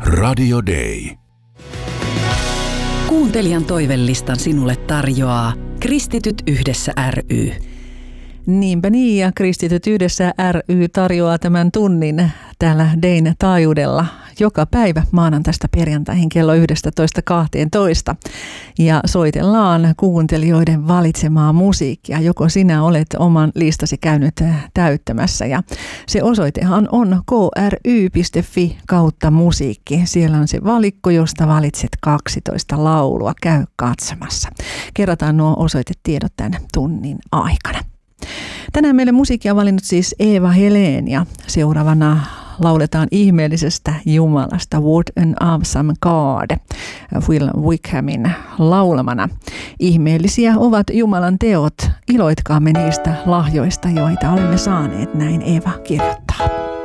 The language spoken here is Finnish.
Radio Day. Kuuntelijan toivelistan sinulle tarjoaa Kristityt yhdessä ry. Niinpä niin, ja Kristityt yhdessä ry tarjoaa tämän tunnin täällä Dayn taajuudella joka päivä maanantaista perjantaihin kello 11:12. Ja soitellaan kuuntelijoiden valitsemaa musiikkia, joko sinä olet oman listasi käynyt täyttämässä. Ja se osoitehan on kry.fi/musiikki. Siellä on se valikko, josta valitset 12 laulua. Käy katsomassa. Kerrotaan nuo osoitetiedot tämän tunnin aikana. Tänään meille musiikkia valinnut siis Eva Helén, ja seuraavana lauletaan ihmeellisestä Jumalasta What an Awesome God Will Wickhamin laulamana. Ihmeellisiä ovat Jumalan teot, iloitkaamme niistä lahjoista, joita olemme saaneet, näin Eva kirjoittaa.